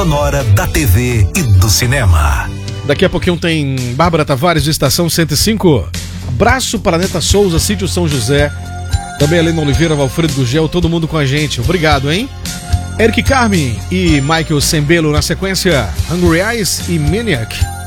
sonora da TV e do cinema. Daqui a pouquinho tem Bárbara Tavares de Estação 105. Abraço para Neta Souza, Sítio São José. Também a Helena Oliveira, Valfredo Gugel, todo mundo com a gente. Obrigado, hein? Eric Carmen e Michael Sembelo na sequência. Hungry Eyes e Maniac.